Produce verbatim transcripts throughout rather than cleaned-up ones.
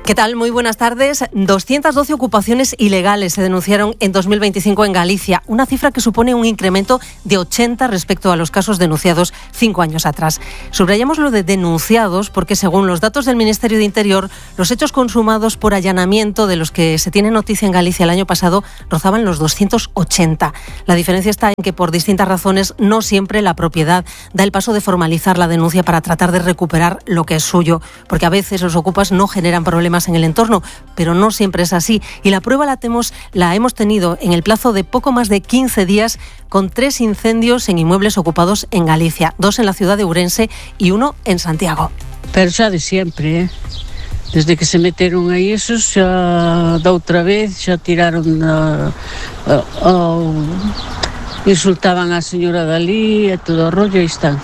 ¿Qué tal? Muy buenas tardes. doscientas doce ocupaciones ilegales se denunciaron en dos mil veinticinco en Galicia, una cifra que supone un incremento de ochenta respecto a los casos denunciados cinco años atrás. Subrayamos lo de denunciados porque, según los datos del Ministerio de Interior, los hechos consumados por allanamiento de los que se tiene noticia en Galicia el año pasado rozaban los doscientos ochenta. La diferencia está en que, por distintas razones, no siempre la propiedad da el paso de formalizar la denuncia para tratar de recuperar lo que es suyo, porque a veces los ocupas no generan problemas en el entorno, pero no siempre es así. Y la prueba la, temos, la hemos tenido en el plazo de poco más de quince días, con tres incendios en inmuebles ocupados en Galicia, dos en la ciudad de Ourense y uno en Santiago. Pero xa de sempre, eh? Desde que se meteron aí esos, xa da outra vez, xa tiraron a, a, a, insultaban a señora Dalí e todo o rollo, aí están.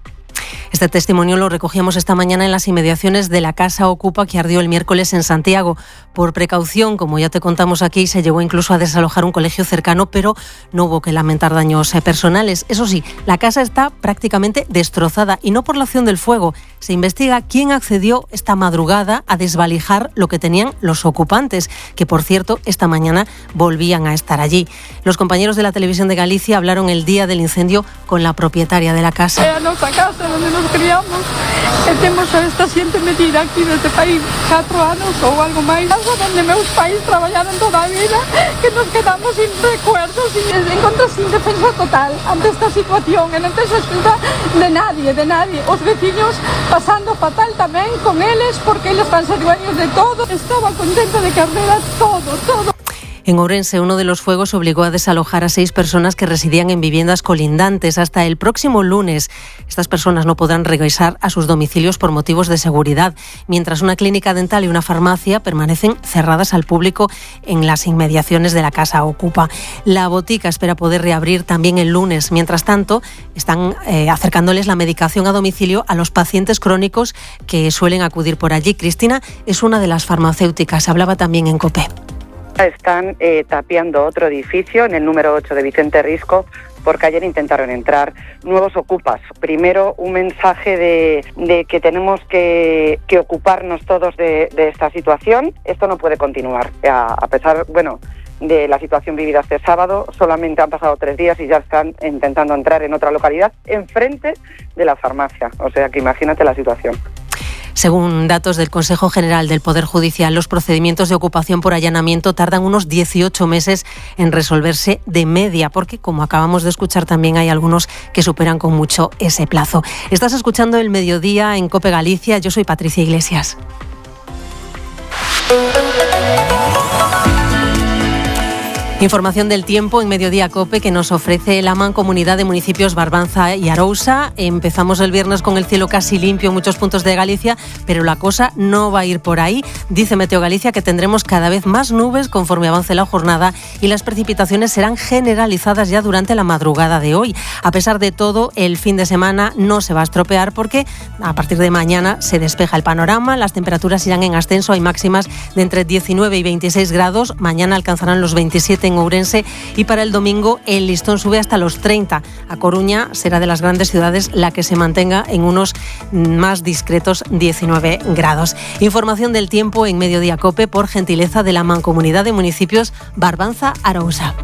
Este testimonio lo recogíamos esta mañana en las inmediaciones de la casa Ocupa que ardió el miércoles en Santiago. Por precaución, como ya te contamos aquí, se llegó incluso a desalojar un colegio cercano, pero no hubo que lamentar daños personales. Eso sí, la casa está prácticamente destrozada y no por la acción del fuego. Se investiga quién accedió esta madrugada a desvalijar lo que tenían los ocupantes, que por cierto esta mañana volvían a estar allí. Los compañeros de la Televisión de Galicia hablaron el día del incendio con la propietaria de la casa. É a nosa casa onde nos criamos e temos a esta xente metida aquí neste país catro anos ou algo máis, onde meus pais traballaron toda a vida, que nos quedamos sin recuerdos e encontras sin defensa total ante esta situación e non tes escuta de nadie, de nadie. Os veciños pasando fatal tamén con eles porque eles van ser dueños de todo. Estaba contento de que ardera todo, todo. En Ourense, uno de los fuegos obligó a desalojar a seis personas que residían en viviendas colindantes. Hasta el próximo lunes, estas personas no podrán regresar a sus domicilios por motivos de seguridad, mientras una clínica dental y una farmacia permanecen cerradas al público en las inmediaciones de la casa Ocupa. La botica espera poder reabrir también el lunes. Mientras tanto, están eh, acercándoles la medicación a domicilio a los pacientes crónicos que suelen acudir por allí. Cristina es una de las farmacéuticas. Hablaba también en COPE. Están eh, tapiando otro edificio en el número ocho de Vicente Risco porque ayer intentaron entrar nuevos ocupas. Primero, un mensaje de, de que tenemos que, que ocuparnos todos de, de esta situación. Esto no puede continuar. A, a pesar, bueno, de la situación vivida este sábado, solamente han pasado tres días y ya están intentando entrar en otra localidad enfrente de la farmacia. O sea que imagínate la situación. Según datos del Consejo General del Poder Judicial, los procedimientos de ocupación por allanamiento tardan unos dieciocho meses en resolverse de media, porque, como acabamos de escuchar, también hay algunos que superan con mucho ese plazo. Estás escuchando El Mediodía en COPE Galicia. Yo soy Patricia Iglesias. Información del tiempo en Mediodía COPE que nos ofrece la Mancomunidad de Municipios Barbanza y Arousa. Empezamos el viernes con el cielo casi limpio en muchos puntos de Galicia, pero la cosa no va a ir por ahí. Dice Meteo Galicia que tendremos cada vez más nubes conforme avance la jornada y las precipitaciones serán generalizadas ya durante la madrugada de hoy. A pesar de todo, el fin de semana no se va a estropear porque a partir de mañana se despeja el panorama, las temperaturas irán en ascenso, hay máximas de entre diecinueve y veintiséis grados, mañana alcanzarán los veintisiete en Ourense y para el domingo el listón sube hasta los treinta. A Coruña será de las grandes ciudades la que se mantenga en unos más discretos diecinueve grados. Información del tiempo en Mediodía COPE por gentileza de la Mancomunidad de Municipios Barbanza Arousa.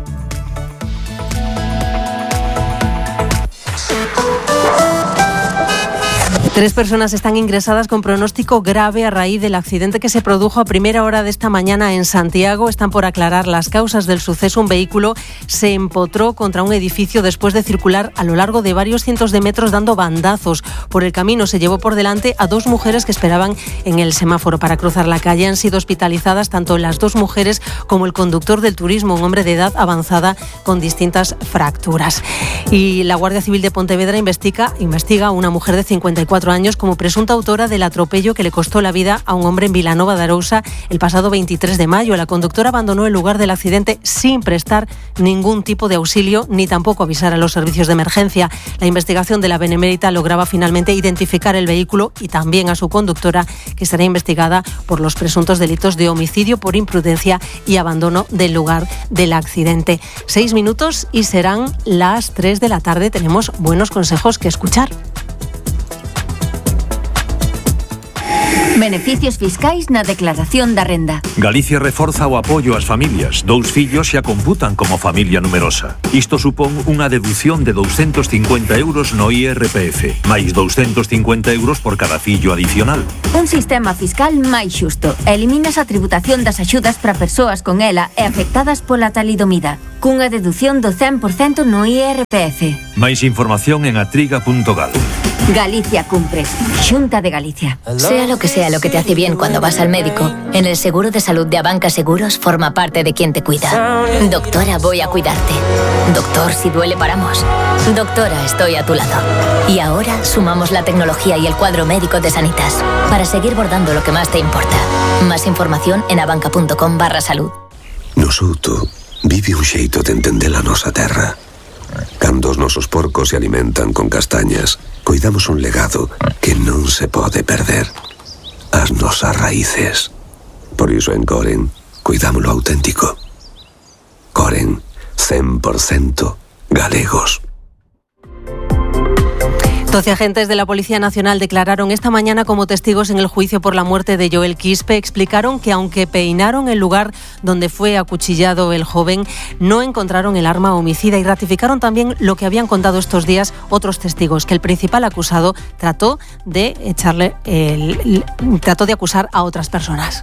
Tres personas están ingresadas con pronóstico grave a raíz del accidente que se produjo a primera hora de esta mañana en Santiago. Están por aclarar las causas del suceso. Un vehículo se empotró contra un edificio después de circular a lo largo de varios cientos de metros dando bandazos. Por el camino se llevó por delante a dos mujeres que esperaban en el semáforo para cruzar la calle. Han sido hospitalizadas tanto las dos mujeres como el conductor del turismo, un hombre de edad avanzada con distintas fracturas. Y la Guardia Civil de Pontevedra investiga, investiga a una mujer de cincuenta y cuatro años como presunta autora del atropello que le costó la vida a un hombre en Vilanova de Arousa el pasado veintitrés de mayo. La conductora abandonó el lugar del accidente sin prestar ningún tipo de auxilio ni tampoco avisar a los servicios de emergencia. La investigación de la Benemérita lograba finalmente identificar el vehículo y también a su conductora, que será investigada por los presuntos delitos de homicidio por imprudencia y abandono del lugar del accidente. Seis minutos y serán las tres de la tarde. Tenemos buenos consejos que escuchar. Beneficios fiscais na declaración da renda. Galicia reforza o apoio ás familias. Dous fillos xa computan como familia numerosa. Isto supón unha deducción de douscentos cincuenta euros no I R P F, máis douscentos cincuenta euros por cada fillo adicional. Un sistema fiscal máis xusto. Eliminas a tributación das axudas para persoas con ela e afectadas pola talidomida, cunha deducción do cen por cento no I R P F. Máis información en atriga punto gal. Galicia cumpre. Xunta de Galicia. Sea lo que sea lo que te hace bien cuando vas al médico, en el seguro de salud de Abanca Seguros forma parte de quien te cuida. Doctora, voy a cuidarte. Doctor, si duele paramos. Doctora, estoy a tu lado. Y ahora sumamos la tecnología y el cuadro médico de Sanitas para seguir bordando lo que más te importa. Más información en abanca punto com barra salud. Nosuto vive un xeito de entender a nosa terra. Cando os nosos porcos se alimentan con castañas, coidamos un legado que non se pode perder. As nosas raíces. Por iso en Coren, cuidámoslo auténtico. Coren, cen por cento galegos. doce agentes de la Policía Nacional declararon esta mañana como testigos en el juicio por la muerte de Joel Quispe. Explicaron que aunque peinaron el lugar donde fue acuchillado el joven, no encontraron el arma homicida y ratificaron también lo que habían contado estos días otros testigos, que el principal acusado trató de echarle el, el, trató de acusar a otras personas.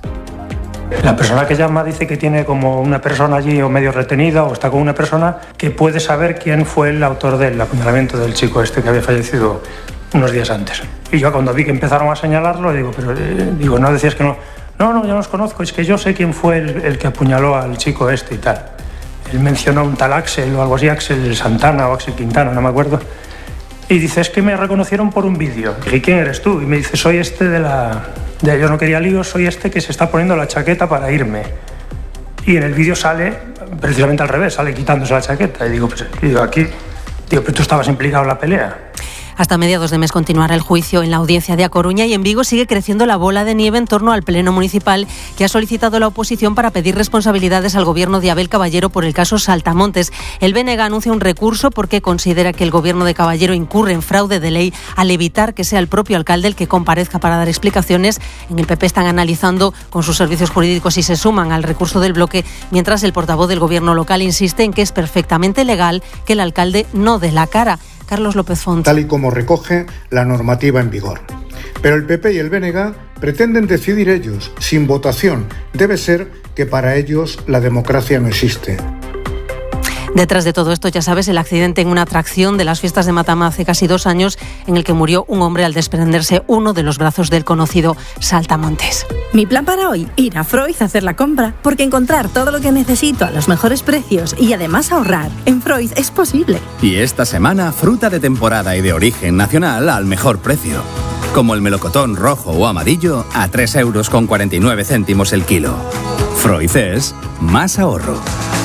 La persona que llama dice que tiene como una persona allí o medio retenida o está con una persona que puede saber quién fue el autor del apuñalamiento del chico este que había fallecido unos días antes. Y yo cuando vi que empezaron a señalarlo, digo, pero eh, digo, no decías que no. No, no, yo no los conozco, es que yo sé quién fue el, el que apuñaló al chico este y tal. Él mencionó un tal Axel o algo así, Axel Santana o Axel Quintana, no me acuerdo. Y dice, es que me reconocieron por un vídeo. Dije, ¿quién eres tú? Y me dice, soy este de la... de Yo no quería líos, soy este que se está poniendo la chaqueta para irme. Y en el vídeo sale precisamente al revés, sale quitándose la chaqueta. Y digo, pues digo, aquí, digo, pero tú estabas implicado en la pelea. Hasta mediados de mes continuará el juicio en la audiencia de A Coruña y en Vigo sigue creciendo la bola de nieve en torno al pleno municipal que ha solicitado la oposición para pedir responsabilidades al gobierno de Abel Caballero por el caso Saltamontes. El B N G anuncia un recurso porque considera que el gobierno de Caballero incurre en fraude de ley al evitar que sea el propio alcalde el que comparezca para dar explicaciones. En el P P están analizando con sus servicios jurídicos si se suman al recurso del bloque, mientras el portavoz del gobierno local insiste en que es perfectamente legal que el alcalde no dé la cara. Carlos López Font. Tal y como recoge la normativa en vigor. Pero el P P y el B N G pretenden decidir ellos, sin votación. Debe ser que para ellos la democracia no existe. Detrás de todo esto, ya sabes, el accidente en una atracción de las fiestas de Matamá hace casi dos años en el que murió un hombre al desprenderse uno de los brazos del conocido Saltamontes. Mi plan para hoy, ir a Freud a hacer la compra, porque encontrar todo lo que necesito a los mejores precios y además ahorrar en Freud es posible. Y esta semana, fruta de temporada y de origen nacional al mejor precio. Como el melocotón rojo o amarillo a tres euros con cuarenta y nueve céntimos el kilo. Freud es más ahorro.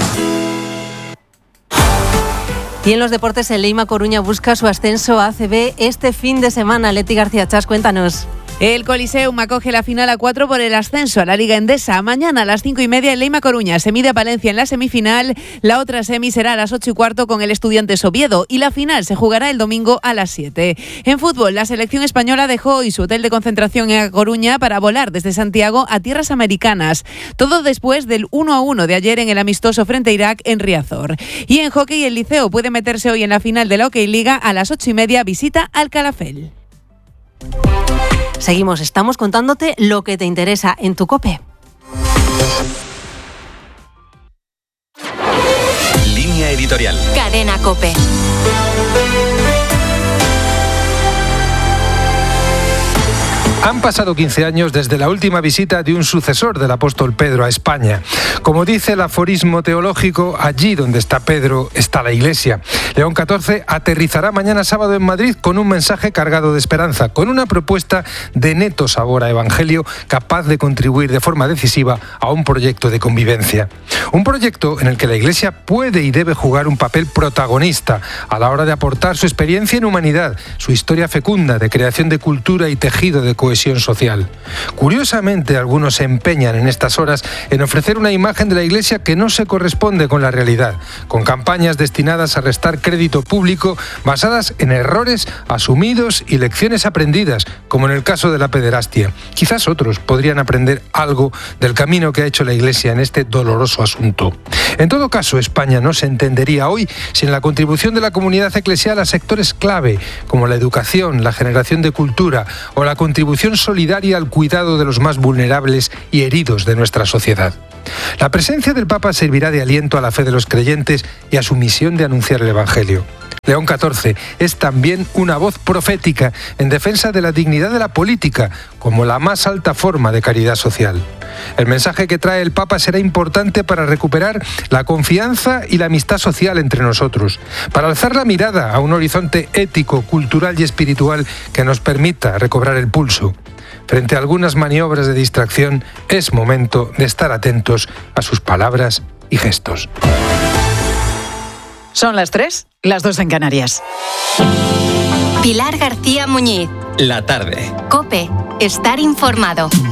Y en los deportes, el Leima Coruña busca su ascenso a A C B este fin de semana. Leti García Chas, cuéntanos. El Coliseum acoge la final a cuatro por el ascenso a la Liga Endesa. Mañana a las cinco y media el Leima Coruña se mide a Palencia en la semifinal. La otra semi será a las ocho y cuarto con el Estudiantes Oviedo y la final se jugará el domingo a las siete. En fútbol, la selección española dejó hoy su hotel de concentración en A Coruña para volar desde Santiago a tierras americanas. Todo después del uno a uno de ayer en el amistoso frente a Irak en Riazor. Y en hockey, el Liceo puede meterse hoy en la final de la Hockey Liga a las ocho y media, visita al Calafell. Seguimos, estamos contándote lo que te interesa en tu COPE. Línea editorial. Cadena COPE. Han pasado quince años desde la última visita de un sucesor del apóstol Pedro a España. Como dice el aforismo teológico, allí donde está Pedro está la Iglesia. León catorce aterrizará mañana sábado en Madrid con un mensaje cargado de esperanza, con una propuesta de neto sabor a evangelio capaz de contribuir de forma decisiva a un proyecto de convivencia. Un proyecto en el que la Iglesia puede y debe jugar un papel protagonista a la hora de aportar su experiencia en humanidad, su historia fecunda de creación de cultura y tejido de cohesión cohesión social. Curiosamente, algunos se empeñan en estas horas en ofrecer una imagen de la Iglesia que no se corresponde con la realidad, con campañas destinadas a restar crédito público basadas en errores asumidos y lecciones aprendidas, como en el caso de la pederastia. Quizás otros podrían aprender algo del camino que ha hecho la Iglesia en este doloroso asunto. En todo caso, España no se entendería hoy sin la contribución de la comunidad eclesial a sectores clave, como la educación, la generación de cultura o la contribución solidaria al cuidado de los más vulnerables y heridos de nuestra sociedad. La presencia del Papa servirá de aliento a la fe de los creyentes y a su misión de anunciar el Evangelio. León catorce es también una voz profética en defensa de la dignidad de la política como la más alta forma de caridad social. El mensaje que trae el Papa será importante para recuperar la confianza y la amistad social entre nosotros, para alzar la mirada a un horizonte ético, cultural y espiritual que nos permita recobrar el pulso. Frente a algunas maniobras de distracción, es momento de estar atentos a sus palabras y gestos. Son las tres, las dos en Canarias. Pilar García Muñiz. La tarde. COPE. Estar informado.